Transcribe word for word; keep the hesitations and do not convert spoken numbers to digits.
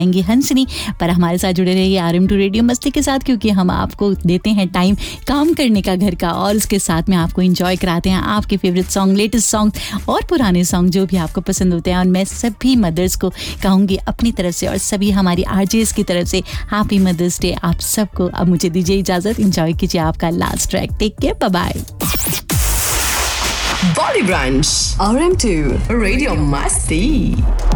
आएंगे हंसनी, पर हमारे साथ जुड़े रहिए आर एम टू रेडियो मस्ती के साथ, क्योंकि हम आपको देते हैं टाइम काम करने का घर का, और उसके साथ में आपको एंजॉय कराते हैं आपके फेवरेट सॉन्ग, लेटेस्ट सॉन्ग और पुराने सॉन्ग जो भी आपको पसंद होते हैं। और मैं सभी मदर्स को कहूँगी अपनी तरफ से और सभी हमारी आरजेस की तरफ से हैप्पी मदर्स डे आप सबको। अब मुझे दीजिए इजाजत, एंजॉय कीजिए आपका last track. Take care, bye bye. Body Brunch, R M two Radio Masti.